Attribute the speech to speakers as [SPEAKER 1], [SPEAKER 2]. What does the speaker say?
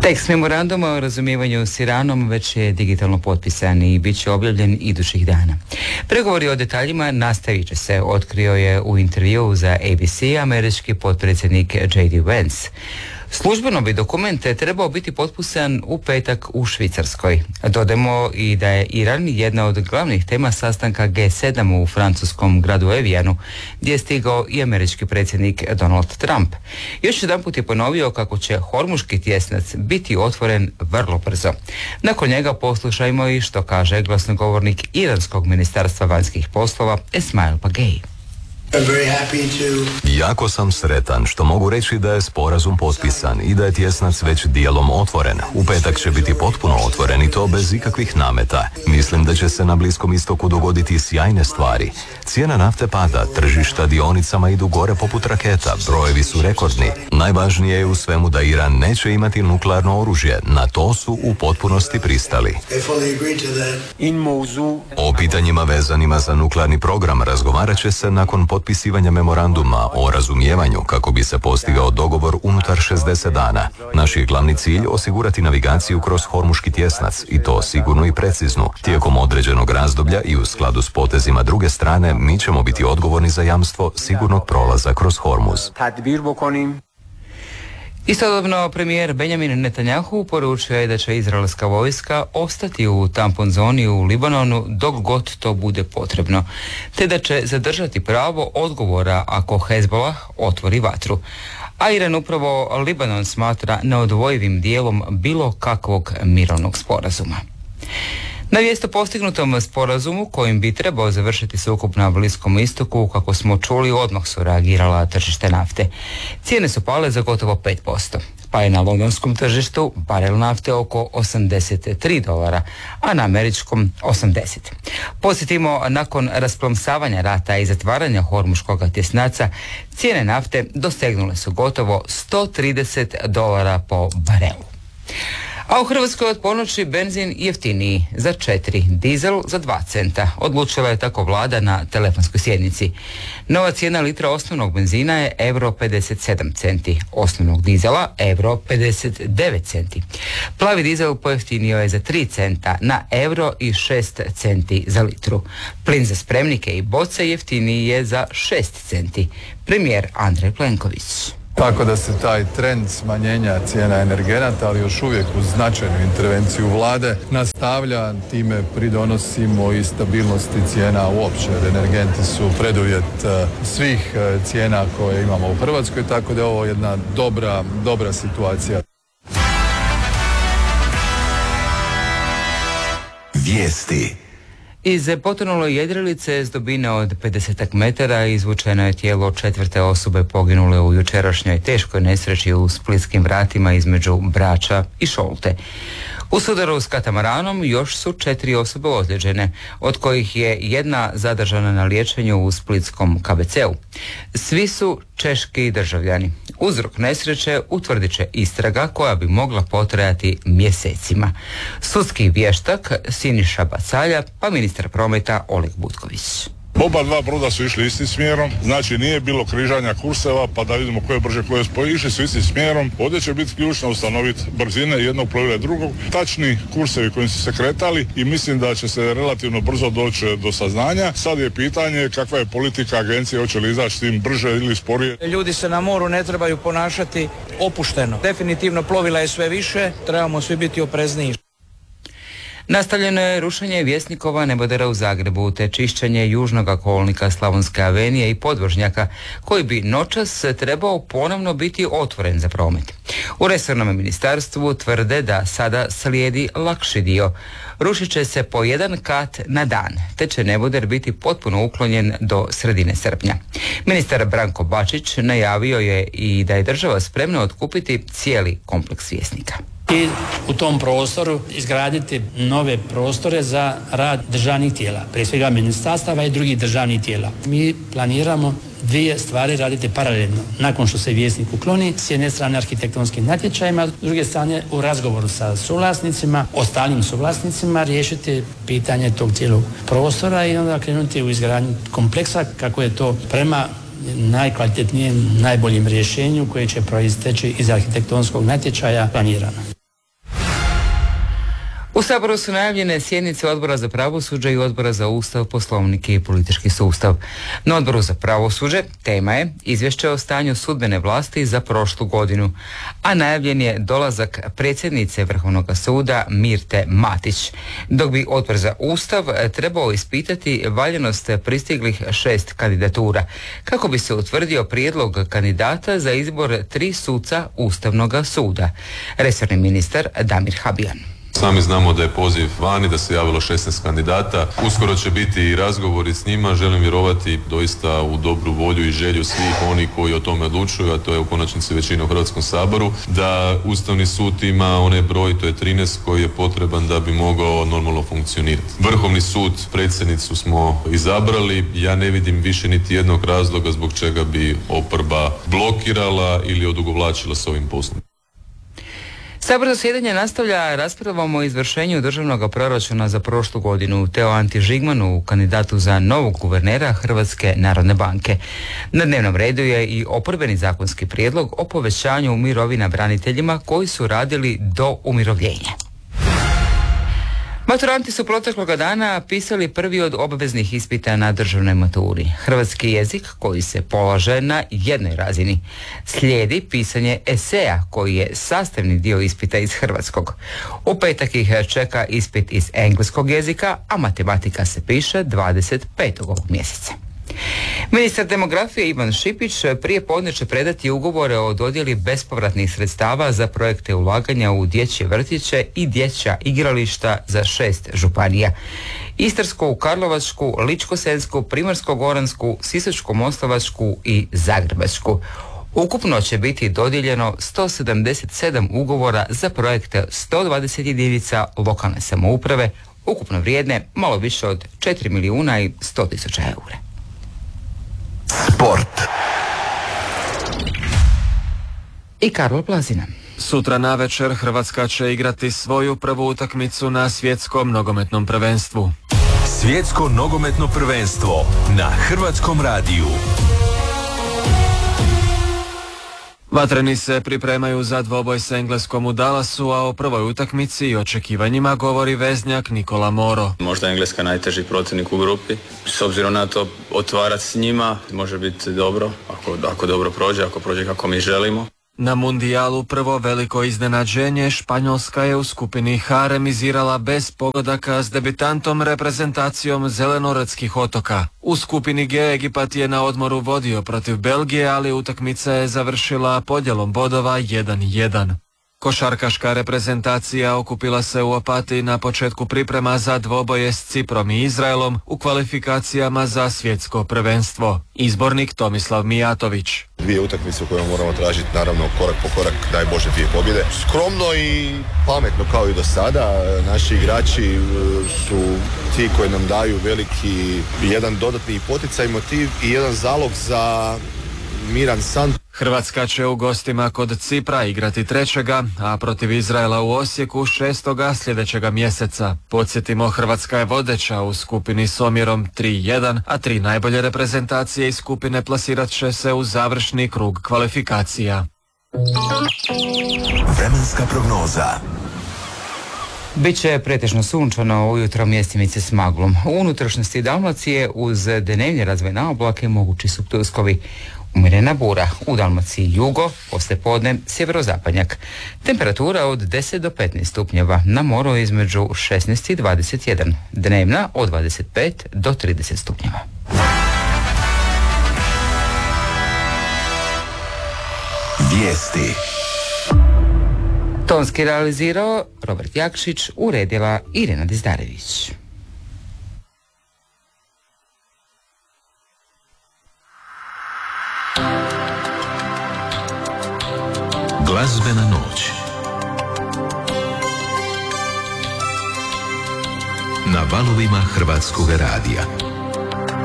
[SPEAKER 1] Tekst memoranduma o razumijevanju s Iranom već je digitalno potpisan i bit će objavljen idućih dana. Pregovori o detaljima nastavit će se, otkrio je u intervjuu za ABC američki potpredsjednik J.D. Vance. Službeno bi dokument trebao biti potpisan u petak u Švicarskoj. Dodajmo i da je Iran jedna od glavnih tema sastanka G7 u francuskom gradu Evijanu, gdje je stigao i američki predsjednik Donald Trump. Još jedanput je ponovio kako će Hormuški tjesnac biti otvoren vrlo brzo. Nakon njega poslušajmo i što kaže glasnogovornik Iranskog ministarstva vanjskih poslova Esmail Bagei.
[SPEAKER 2] Jako sam sretan što mogu reći da je sporazum potpisan i da je tjesnac već dijelom otvoren. U petak će biti potpuno otvoren i to bez ikakvih nameta. Mislim da će se na Bliskom istoku dogoditi sjajne stvari. Cijena nafte pada, tržišta dionicama idu gore poput raketa, brojevi su rekordni. Najvažnije je u svemu da Iran neće imati nuklearno oružje. Na to su u potpunosti pristali. O pitanjima vezanima za nuklearni program razgovarat će se nakon potpisivanja memoranduma o razumijevanju kako bi se postigao dogovor unutar 60 dana. Naš je glavni cilj osigurati navigaciju kroz Hormuški tjesnac i to sigurno i preciznu. Tijekom određenog razdoblja i u skladu s potezima druge strane mi ćemo biti odgovorni za jamstvo sigurnog prolaza kroz Hormuz.
[SPEAKER 1] Istodobno premijer Benjamin Netanjahu poručio je da će izraelska vojska ostati u tampon zoni u Libanonu dok god to bude potrebno, te da će zadržati pravo odgovora ako Hezbollah otvori vatru. A Iran upravo Libanon smatra neodvojivim dijelom bilo kakvog mirovnog sporazuma. Na vijest o postignutom sporazumu kojim bi trebao završiti sukob na Bliskom istoku, kako smo čuli, odmah su reagirala tržište nafte. Cijene su pale za gotovo 5%, pa je na londonskom tržištu barel nafte oko $83, a na američkom 80. Podsjetimo, nakon rasplomsavanja rata i zatvaranja Hormuškog tjesnaca, cijene nafte dosegnule su gotovo $130 po barelu. A u Hrvatskoj od ponoći benzin jeftiniji za 4, dizel za 2 centa. Odlučila je tako vlada na telefonskoj sjednici. Nova cijena litra osnovnog benzina je €57 centi, osnovnog dizela €59 centi. Plavi dizel pojeftinio je za 3 centa na €6 centi za litru. Plin za spremnike i boce jeftiniji je za 6 centi. Premijer Andrej Plenković.
[SPEAKER 3] Tako da se taj trend smanjenja cijena energenata, ali još uvijek uz značajnu intervenciju vlade, nastavlja, time pridonosimo i stabilnosti cijena uopće. Energenti su preduvjet svih cijena koje imamo u Hrvatskoj, tako da je ovo jedna dobra situacija.
[SPEAKER 2] Vijesti.
[SPEAKER 1] Iz potonule jedrilice s dubine od 50 metara izvučeno je tijelo 4. osobe poginule u jučerašnjoj teškoj nesreći u Splitskim vratima između Brača i Šolte. U sudaru s katamaranom još su 4 osobe ozlijeđene, od kojih je jedna zadržana na liječenju u splitskom KBC-u. Svi su češki državljani. Uzrok nesreće utvrdit će istraga koja bi mogla potrajati mjesecima. Sudski vještak Siniša Bacalja, pa ministar prometa Oleg Butković.
[SPEAKER 4] Oba dva broda su išli istim smjerom, znači nije bilo križanja kurseva pa da vidimo koje brže koje spoji, išli su istim smjerom. Ovdje će biti ključno ustanoviti brzine jednog plovila i drugog, tačni kursevi kojim su se kretali i mislim da će se relativno brzo doći do saznanja. Sad je pitanje kakva je politika agencije, hoće li izaći s tim brže ili sporije.
[SPEAKER 5] Ljudi se na moru ne trebaju ponašati opušteno. Definitivno plovila je sve više, trebamo svi biti oprezniji.
[SPEAKER 1] Nastavljeno je rušenje Vjesnikova nebodera u Zagrebu, te čišćenje južnog kolnika Slavonske avenije i podvožnjaka, koji bi noćas trebao ponovno biti otvoren za promet. U resornom ministarstvu tvrde da sada slijedi lakši dio. Rušit će se po 1 kat na dan, te će neboder biti potpuno uklonjen do sredine srpnja. Ministar Branko Bačić najavio je i da je država spremna otkupiti cijeli kompleks Vjesnika.
[SPEAKER 6] I u tom prostoru izgraditi nove prostore za rad državnih tijela, prije svega ministarstava i drugih državnih tijela. Mi planiramo 2 stvari raditi paralelno. Nakon što se Vjesnik ukloni, s jedne strane arhitektonskim natječajima, s druge strane u razgovoru sa suvlasnicima, ostalim suvlasnicima, riješiti pitanje tog cijelog prostora i onda krenuti u izgradnju kompleksa kako je to prema najkvalitetnijem, najboljem rješenju koje će proisteći iz arhitektonskog natječaja planirano.
[SPEAKER 1] U Saboru su najavljene sjednice Odbora za pravosuđe i Odbora za Ustav, Poslovnik i politički sustav. Na Odboru za pravosuđe tema je izvješće o stanju sudbene vlasti za prošlu godinu, a najavljen je dolazak predsjednice Vrhovnog suda Mirte Matić, dok bi Odbor za Ustav trebao ispitati valjanost pristiglih 6 kandidatura, kako bi se utvrdio prijedlog kandidata za izbor 3 suca Ustavnog suda. Resorni ministar Damir Habijan.
[SPEAKER 7] Sami znamo da je poziv vani, da se javilo 16 kandidata. Uskoro će biti i razgovori s njima. Želim vjerovati doista u dobru volju i želju svih oni koji o tome odlučuju, a to je u konačnici većina u Hrvatskom saboru, da Ustavni sud ima onaj broj, to je 13, koji je potreban da bi mogao normalno funkcionirati. Vrhovni sud, predsjednicu smo izabrali. Ja ne vidim više niti jednog razloga zbog čega bi oporba blokirala ili odugovlačila s ovim poslom.
[SPEAKER 1] Sabor zasjedanja nastavlja raspravom o izvršenju državnog proračuna za prošlu godinu te o Anti Žigmanu, kandidatu za novog guvernera Hrvatske narodne banke. Na dnevnom redu je i oporbeni zakonski prijedlog o povećanju mirovina braniteljima koji su radili do umirovljenja. Maturanti su protekloga dana pisali prvi od obveznih ispita na državnoj maturi. Hrvatski jezik koji se polaže na jednoj razini. Slijedi pisanje eseja koji je sastavni dio ispita iz hrvatskog. U petak ih čeka ispit iz engleskog jezika, a matematika se piše 25. ovog mjeseca. Ministar demografije Ivan Šipić prije podne će predati ugovore o dodjeli bespovratnih sredstava za projekte ulaganja u dječje vrtiće i dječja igrališta za 6 županija. Istarsku, Karlovačku, Ličko-senjsku, Primorsko-goransku, Sisačko-moslavačku i Zagrebačku. Ukupno će biti dodijeljeno 177 ugovora za projekte 120 jedinica lokalne samouprave, ukupno vrijedne malo više od 4 milijuna i 100 tisuća eura.
[SPEAKER 8] Sport.
[SPEAKER 1] I Karlo Plazina.
[SPEAKER 9] Sutra navečer Hrvatska će igrati svoju prvu utakmicu na svjetskom nogometnom prvenstvu.
[SPEAKER 8] Svjetsko nogometno prvenstvo na Hrvatskom radiju.
[SPEAKER 9] Vatreni se pripremaju za dvoboj s Engleskom u Dallasu, a o prvoj utakmici i očekivanjima govori veznjak Nikola Moro.
[SPEAKER 10] Možda Engleska najteži protivnik u grupi. S obzirom na to, otvarati s njima može biti dobro, ako dobro prođe, ako prođe kako mi želimo.
[SPEAKER 9] Na mundijalu prvo veliko iznenađenje, Španjolska je u skupini H remizirala bez pogodaka s debitantom reprezentacijom Zelenorodskih otoka. U skupini G Egipat je na odmoru vodio protiv Belgije, ali utakmica je završila podjelom bodova 1:1. Košarkaška reprezentacija okupila se u Opatiji na početku priprema za dvoboje s Ciprom i Izraelom u kvalifikacijama za svjetsko prvenstvo. Izbornik Tomislav Mijatović.
[SPEAKER 11] 2 utakmice koje moramo tražiti, naravno korak po korak, daj Bože 2 pobjede. Skromno i pametno kao i do sada. Naši igrači su ti koji nam daju veliki jedan dodatni poticaj, motiv i jedan zalog za miran san.
[SPEAKER 9] Hrvatska će u gostima kod Cipra igrati 3., a protiv Izraela u Osijeku 6. sljedećega mjeseca. Podsjetimo, Hrvatska je vodeća u skupini s omjerom 3:1, a 3 najbolje reprezentacije iz skupine plasirat će se u završni krug kvalifikacija.
[SPEAKER 8] Vremenska prognoza.
[SPEAKER 1] Biće pretežno sunčano, ujutro mjestimice s maglom. U unutrašnjosti Dalmacije uz dnevni razvoj na oblake mogući su pljuskovi. Umjerena bura, u Dalmaciji jugo, poslijepodne sjeverozapadnjak. Temperatura od 10 do 15 stupnjeva, na moru između 16 i 21, dnevna od 25 do 30 stupnjeva.
[SPEAKER 8] Vijesti.
[SPEAKER 1] Tonski realizirao Robert Jakšić, uredila Irena Dizdarević.
[SPEAKER 8] Glazbena noć. Na valovima Hrvatskog radija.